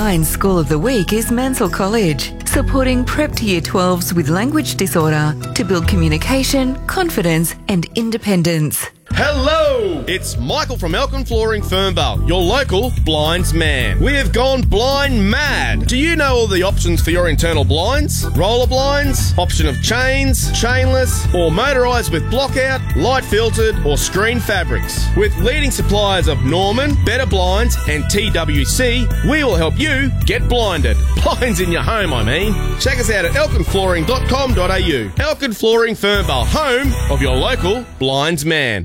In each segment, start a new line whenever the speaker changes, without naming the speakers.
9 School of the Week is Mansell College, supporting prep to Year 12s with language disorder to build communication, confidence and independence.
Hello! It's Michael from Elkin Flooring Fernvale, your local blinds man. We have gone blind mad. Do you know all the options for your internal blinds? Roller blinds, option of chains, chainless, or motorised with blockout, light filtered, or screen fabrics. With leading suppliers of Norman, Better Blinds, and TWC, we will help you get blinded. Blinds in your home, I mean. Check us out at elkinflooring.com.au. Elkin Flooring Fernvale, home of your local blinds man.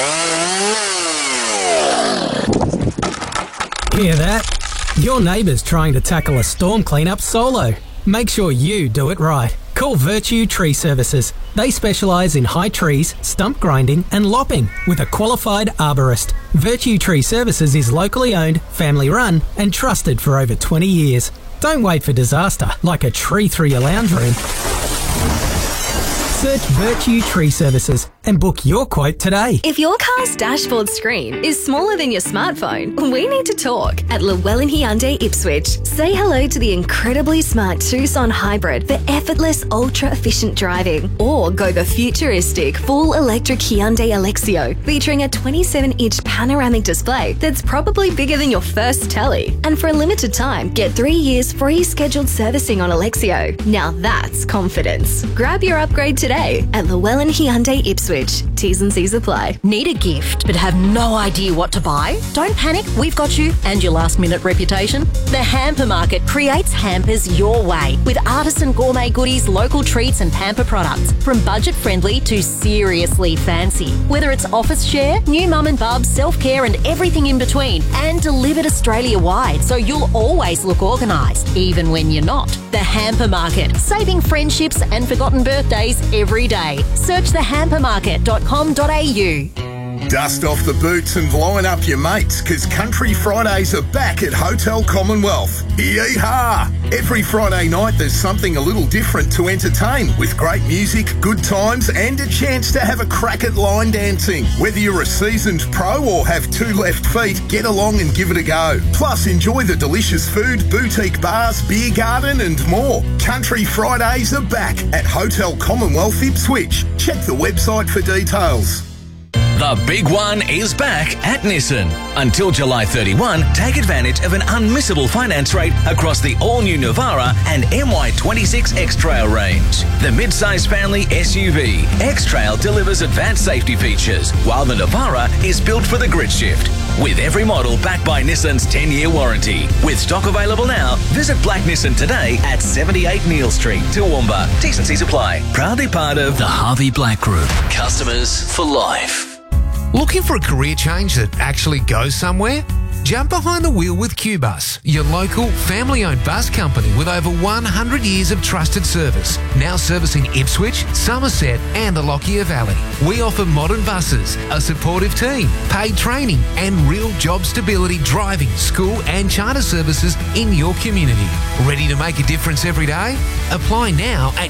Hear that? Your neighbour's trying to tackle a storm cleanup solo. Make sure you do it right. Call Virtue Tree Services. They specialise in high trees, stump grinding and lopping with a qualified arborist. Virtue Tree Services is locally owned, family run and trusted for over 20 years. Don't wait for disaster like a tree through your lounge room. Search Virtue Tree Services and book your quote today.
If your car's dashboard screen is smaller than your smartphone, we need to talk. At Llewellyn Hyundai Ipswich, say hello to the incredibly smart Tucson Hybrid for effortless, ultra-efficient driving. Or go the futuristic, full-electric Hyundai Alexio, featuring a 27-inch panoramic display that's probably bigger than your first telly. And for a limited time, get 3 years free scheduled servicing on Alexio. Now that's confidence. Grab your upgrade today at Llewellyn Hyundai Ipswich. T's and C's apply.
Need a gift but have no idea what to buy? Don't panic, we've got you and your last-minute reputation. The Hamper Market creates hampers your way with artisan gourmet goodies, local treats and pamper products. From budget-friendly to seriously fancy. Whether it's office share, new mum and bub, self-care and everything in between. And delivered Australia-wide so you'll always look organised, even when you're not. The Hamper Market, saving friendships and forgotten birthdays every day. Search thehampermarket.com.au.
Dust off the boots and line up your mates, because Country Fridays are back at Hotel Commonwealth. Yeehaw! Every Friday night there's something a little different to entertain, with great music, good times and a chance to have a crack at line dancing. Whether you're a seasoned pro or have two left feet, get along and give it a go. Plus enjoy the delicious food, boutique bars, beer garden and more. Country Fridays are back at Hotel Commonwealth Ipswich. Check the website for details.
The big one is back at Nissan. Until July 31, take advantage of an unmissable finance rate across the all-new Navara and MY26 X-Trail range. The mid-size family SUV, X-Trail delivers advanced safety features, while the Navara is built for the grid shift. With every model backed by Nissan's 10-year warranty. With stock available now, visit Black Nissan today at 78 Neal Street, Toowoomba. T's and C's apply. Proudly part of the Harvey Black Group. Customers for life.
Looking for a career change that actually goes somewhere? Jump behind the wheel with QBus, your local family-owned bus company with over 100 years of trusted service. Now servicing Ipswich, Somerset and the Lockyer Valley. We offer modern buses, a supportive team, paid training and real job stability driving, school and charter services in your community. Ready to make a difference every day? Apply now at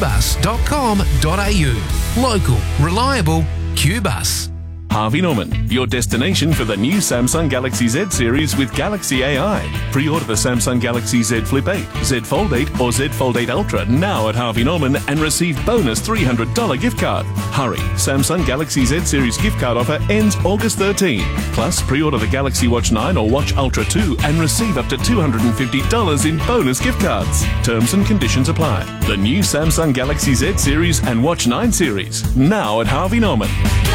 qbus.com.au. Local, reliable, QBus.
Harvey Norman, your destination for the new Samsung Galaxy Z series with Galaxy AI. Pre-order the Samsung Galaxy Z Flip 8, Z Fold 8 or Z Fold 8 Ultra now at Harvey Norman and receive bonus $300 gift card. Hurry, Samsung Galaxy Z series gift card offer ends August 13. Plus, pre-order the Galaxy Watch 9 or Watch Ultra 2 and receive up to $250 in bonus gift cards. Terms and conditions apply. The new Samsung Galaxy Z series and Watch 9 series now at Harvey Norman.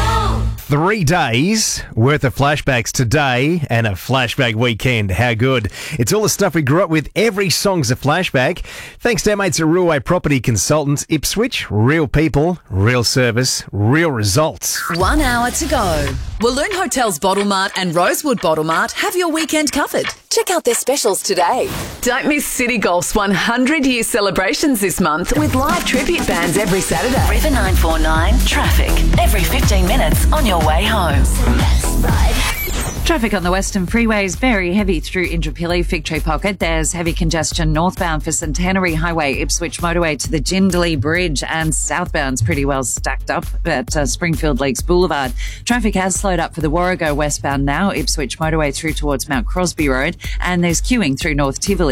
3 days worth of flashbacks today and a flashback weekend. How good. It's all the stuff we grew up with. Every song's a flashback. Thanks to our mates at Railway Property Consultants Ipswich. Real people, real service, real results.
1 hour to go. Walloon Hotels Bottle Mart and Rosewood Bottle Mart have your weekend covered. Check out their specials today. Don't miss City Golf's 100-year celebrations this month with live tribute bands every Saturday.
River 949 traffic every 15 minutes on your way home.
Traffic on the Western Freeway is very heavy through Indooroopilly, Fig Tree Pocket. There's heavy congestion northbound for Centenary Highway, Ipswich motorway to the Jindalee Bridge, and southbound's pretty well stacked up at Springfield Lakes Boulevard. Traffic has slowed up for the Warrego westbound now, Ipswich motorway through towards Mount Crosby Road, and there's queuing through North Tivoli.